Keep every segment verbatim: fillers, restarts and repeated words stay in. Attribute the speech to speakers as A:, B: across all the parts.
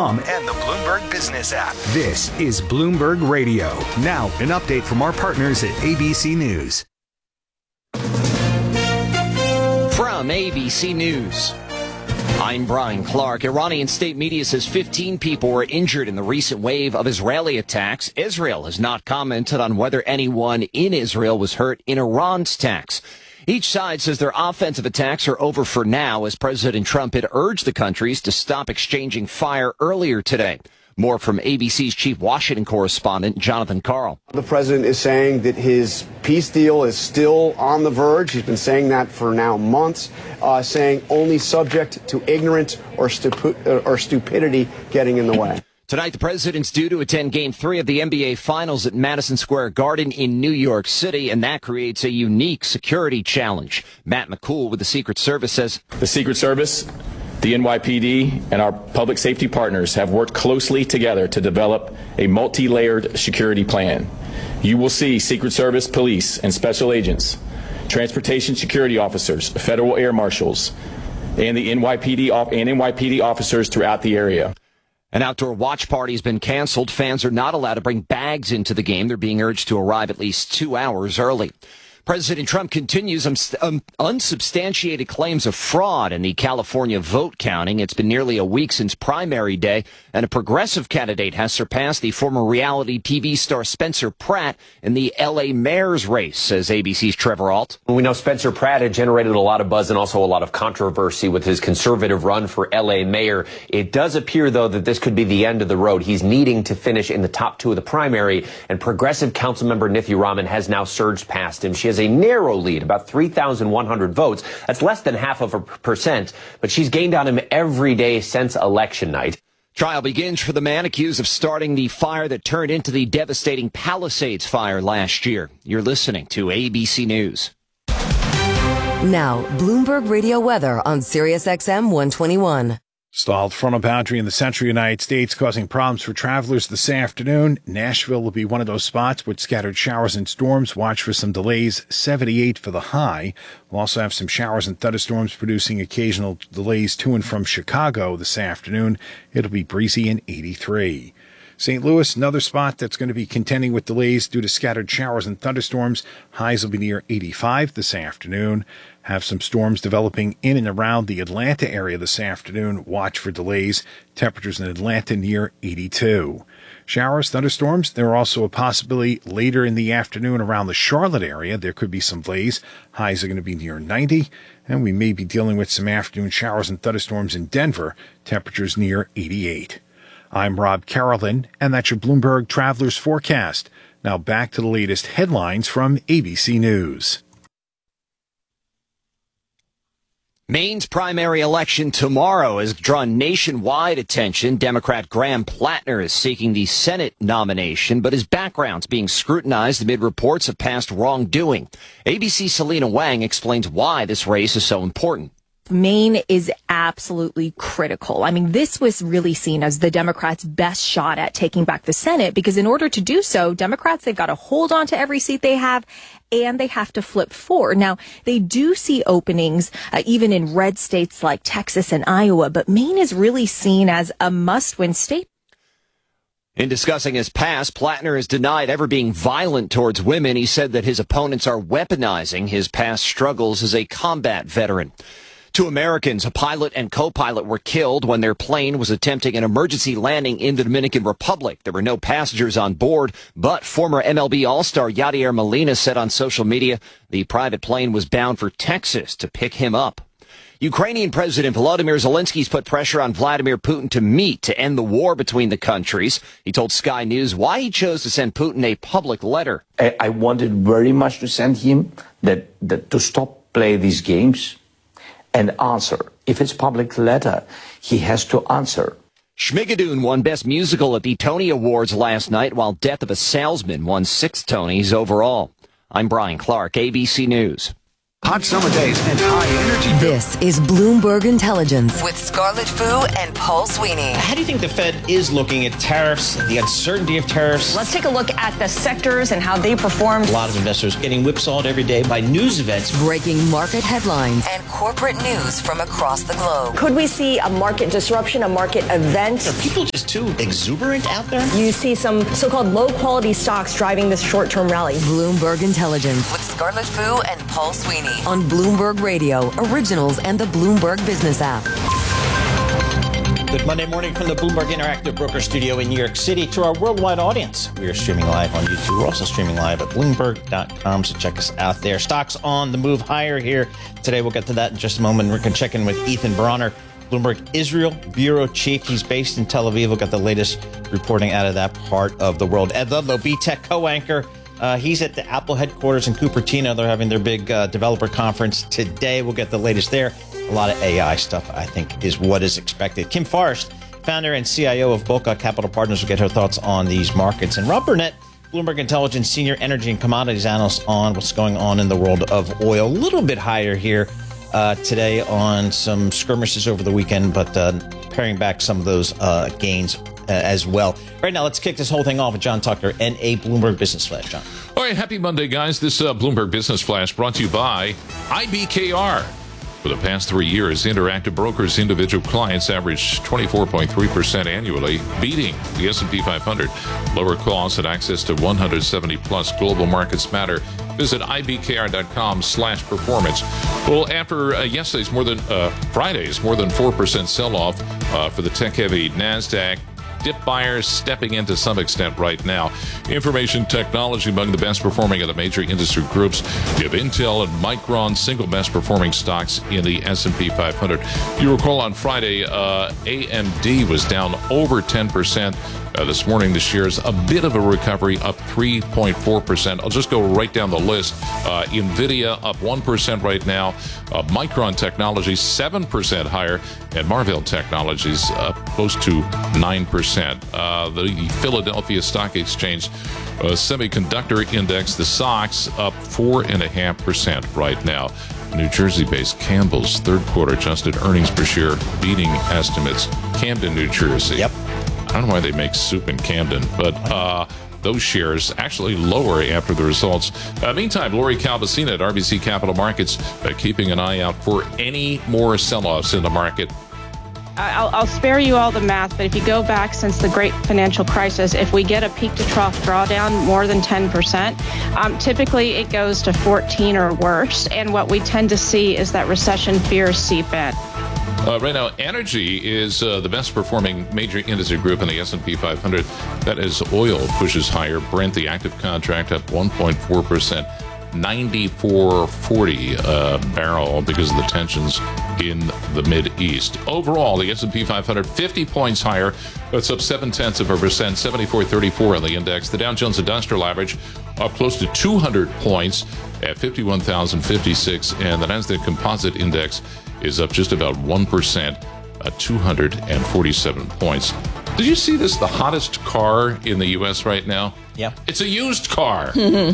A: com and the Bloomberg Business app. This is Bloomberg Radio. Now, an update from our partners at A B C News.
B: From A B C News, I'm Brian Clark. Iranian state media says fifteen people were injured in the recent wave of Israeli attacks. Israel has not commented on whether anyone in Israel was hurt in Iran's attacks. Each side says their offensive attacks are over for now, as President Trump had urged the countries to stop exchanging fire earlier today. More from A B C's chief Washington correspondent, Jonathan Karl.
C: The president is saying that his peace deal is still on the verge. He's been saying that for now months, uh, saying only subject to ignorance or, stupi- or stupidity getting in the way.
B: Tonight, the president's due to attend Game three of the N B A Finals at Madison Square Garden in New York City, and that creates a unique security challenge. Matt McCool with the Secret Service says
D: the Secret Service, the N Y P D, and our public safety partners have worked closely together to develop a multi-layered security plan. You will see Secret Service, police, and special agents, transportation security officers, federal air marshals, and the N Y P D and N Y P D officers throughout the area.
B: An outdoor watch party has been canceled. Fans are not allowed to bring bags into the game. They're being urged to arrive at least two hours early. President Trump continues um, unsubstantiated claims of fraud in the California vote counting. It's been nearly a week since primary day, and a progressive candidate has surpassed the former reality T V star Spencer Pratt in the L A mayor's race, says A B C's Trevor Ault.
E: We know Spencer Pratt had generated a lot of buzz and also a lot of controversy with his conservative run for L A mayor. It does appear, though, that this could be the end of the road. He's needing to finish in the top two of the primary, and progressive councilmember Nithya Raman has now surged past him. She has a narrow lead, about three thousand one hundred votes. That's less than half of a percent, but she's gained on him every day since election night.
B: Trial begins for the man accused of starting the fire that turned into the devastating Palisades fire last year. You're listening to A B C News.
F: Now, Bloomberg Radio weather on Sirius X M one twenty-one.
G: Stalled frontal boundary in the central United States causing problems for travelers this afternoon. Nashville will be one of those spots with scattered showers and storms. Watch for some delays, seventy-eight for the high. We'll also have some showers and thunderstorms producing occasional delays to and from Chicago this afternoon. It'll be breezy and eighty-three. Saint Louis, another spot that's going to be contending with delays due to scattered showers and thunderstorms. Highs will be near eighty-five this afternoon. Have some storms developing in and around the Atlanta area this afternoon. Watch for delays. Temperatures in Atlanta near eighty-two. Showers, thunderstorms. There are also a possibility later in the afternoon around the Charlotte area. There could be some delays. Highs are going to be near ninety. And we may be dealing with some afternoon showers and thunderstorms in Denver. Temperatures near eighty-eight. I'm Rob Carolyn, and that's your Bloomberg Travelers Forecast. Now back to the latest headlines from A B C News.
B: Maine's primary election tomorrow has drawn nationwide attention. Democrat Graham Plattner is seeking the Senate nomination, but his background's being scrutinized amid reports of past wrongdoing. A B C's Selena Wang explains why this race is so important.
H: Maine is absolutely critical. I mean, this was really seen as the Democrats' best shot at taking back the Senate, because in order to do so, Democrats, they've got to hold on to every seat they have, and they have to flip four. Now, they do see openings uh, even in red states like Texas and Iowa, but Maine is really seen as a must-win state.
B: In discussing his past, Plattner has denied ever being violent towards women. He said that his opponents are weaponizing his past struggles as a combat veteran. Two Americans, a pilot and co-pilot, were killed when their plane was attempting an emergency landing in the Dominican Republic. There were no passengers on board, but former M L B All-Star Yadier Molina said on social media the private plane was bound for Texas to pick him up. Ukrainian President Volodymyr Zelensky's put pressure on Vladimir Putin to meet to end the war between the countries. He told Sky News why he chose to send Putin a public letter.
I: I, I wanted very much to send him that, that to stop play these games and answer. If it's public letter, he has to answer.
B: Schmigadoon won Best Musical at the Tony Awards last night, while Death of a Salesman won six Tonys overall. I'm Brian Clark, A B C News.
A: Hot summer days and high energy.
F: This is Bloomberg Intelligence with Scarlett Fu and Paul Sweeney.
J: How do you think the Fed is looking at tariffs, the uncertainty of tariffs?
K: Let's take a look at the sectors and how they performed.
J: A lot of investors getting whipsawed every day by news events.
F: Breaking market headlines and corporate news from across the globe.
K: Could we see a market disruption, a market event?
J: Are people just too exuberant out there?
K: You see some so-called low-quality stocks driving this short-term rally.
F: Bloomberg Intelligence with Scarlett Fu and Paul Sweeney on Bloomberg Radio, Originals, and the Bloomberg Business app.
J: Good Monday morning from the Bloomberg Interactive Broker Studio in New York City to our worldwide audience. We are streaming live on YouTube. We're also streaming live at Bloomberg dot com, so check us out there. Stocks on the move higher here today. We'll get to that in just a moment. We're going to check in with Ethan Bronner, Bloomberg Israel Bureau Chief. He's based in Tel Aviv. We'll get the latest reporting out of that part of the world. Ed Ludlow, B-Tech co-anchor. Uh, he's at the Apple headquarters in Cupertino. They're having their big uh, developer conference today. We'll get the latest there. A lot of A I stuff, I think, is what is expected. Kim Forrest, founder and C I O of Boca Capital Partners, will get her thoughts on these markets. And Rob Burnett, Bloomberg Intelligence Senior Energy and Commodities Analyst, on what's going on in the world of oil. A little bit higher here uh, today on some skirmishes over the weekend, but uh, paring back some of those uh, gains Uh, as well. Right now, let's kick this whole thing off with John Tucker and a Bloomberg Business Flash. John.
L: All right, happy Monday, guys. This uh, Bloomberg Business Flash brought to you by I B K R. For the past three years, Interactive Brokers' individual clients averaged twenty-four point three percent annually, beating the S and P five hundred. Lower costs and access to one hundred seventy plus global markets matter. Visit I B K R dot com slash performance. Well, after uh, yesterday's more than uh, Friday's more than four percent sell-off uh, for the tech-heavy NASDAQ, dip buyers stepping in to some extent right now. Information technology among the best performing of the major industry groups. You have Intel and Micron, single best performing stocks in the S and P five hundred. You recall on Friday, uh, A M D was down over ten percent. Uh, this morning, the shares a bit of a recovery, up three point four percent. I'll just go right down the list. Uh, NVIDIA up one percent right now. Uh, Micron Technology seven percent higher. And Marvell Technologies up close to nine percent. Uh, the Philadelphia Stock Exchange uh, Semiconductor Index, the S O X, up four point five percent right now. New Jersey-based Campbell's third quarter adjusted earnings per share beating estimates. Camden, New Jersey.
J: Yep.
L: I don't know why they make soup in Camden, but uh, those shares actually lower after the results. Uh, meantime, Lori Calvasina at R B C Capital Markets uh, keeping an eye out for any more sell-offs in the market.
M: I'll, I'll spare you all the math, but if you go back since the great financial crisis, if we get a peak-to-trough drawdown more than ten percent, um, typically it goes to fourteen or worse, and what we tend to see is that recession fears seep in.
L: Uh, right now, energy is uh, the best performing major industry group in the S and P five hundred. That is oil pushes higher. Brent, the active contract, up one point four percent, ninety-four forty uh, barrel because of the tensions in the Mid-East. Overall, the S and P five hundred, fifty points higher. That's up seven tenths of a percent, seventy-four thirty-four on the index. The Dow Jones Industrial Average up close to two hundred points at fifty-one thousand fifty-six, and the Nasdaq Composite Index is up just about one percent at two hundred forty-seven points. Did you see this? The hottest car in the U S right now?
J: Yeah.
L: It's a used car.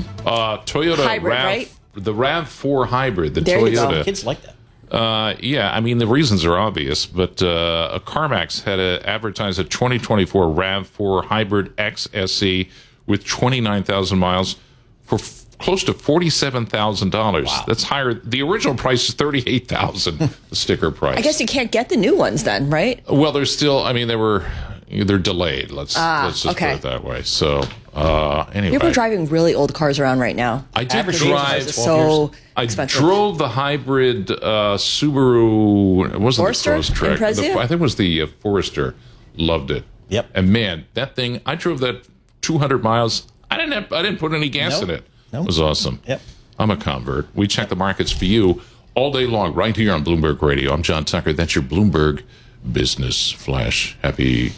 L: uh, Toyota
K: Hybrid,
L: RAV,
K: right?
L: The RAV four Hybrid, the
K: There
L: Toyota.
K: you go.
J: Kids like that.
L: Uh, yeah, I mean, the reasons are obvious, but uh, CarMax had a, advertised a twenty twenty-four RAV four Hybrid X S E with twenty-nine thousand miles for f- close to forty-seven thousand dollars.
J: Wow.
L: That's higher. The original price is thirty-eight thousand dollars, the sticker price.
K: I guess you can't get the new ones then, right?
L: Well, they're still, I mean, they were, they're delayed. Let's,
K: Ah,
L: let's just
K: okay.
L: put it that way. So, uh, anyway.
K: People are driving really old cars around right now.
L: I did
J: Average
L: drive.
J: age is
K: So
L: I
K: expensive.
L: drove the hybrid uh, Subaru. It wasn't
K: Forester?
L: the Crosstrek.
K: Impreza?
L: The- I think it was the uh, Forester. Loved it.
J: Yep.
L: And man, that thing. I drove that two hundred miles. I didn't have. I didn't put any gas
J: Nope.
L: in it.
J: Nope.
L: It was awesome.
J: Yep.
L: I'm a convert. We check the markets for you all day long, right here on Bloomberg Radio. I'm John Tucker. That's your Bloomberg Business Flash. Happy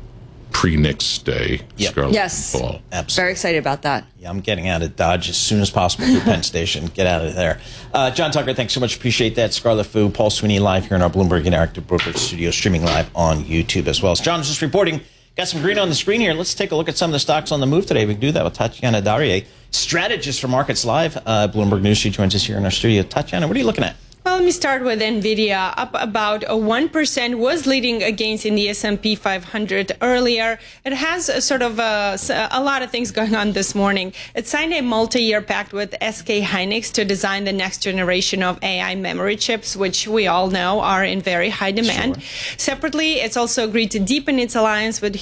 L: pre-Nix Day,
J: Yep.
L: Scarlett
K: Yes.
L: Paul.
J: Absolutely.
K: Very excited about that.
J: Yeah, I'm getting out of Dodge as soon as possible through Penn Station. Get out of there. Uh, John Tucker, thanks so much. Appreciate that. Scarlett Fu, Paul Sweeney live here in our Bloomberg Interactive Brokerage Studio, streaming live on YouTube as well. As John was just reporting, got some green on the screen here. Let's take a look at some of the stocks on the move today. We can do that with Tatiana Darie, strategist for Markets Live, uh, Bloomberg News. She joins us here in our studio. Tatiana, what are you looking at?
N: Well, let me start with NVIDIA, up about a one percent, was leading against in the S and P five hundred earlier. It has a sort of a, a lot of things going on this morning. It signed a multi-year pact with S K Hynix to design the next generation of A I memory chips, which we all know are in very high demand. Sure. Separately, it's also agreed to deepen its alliance with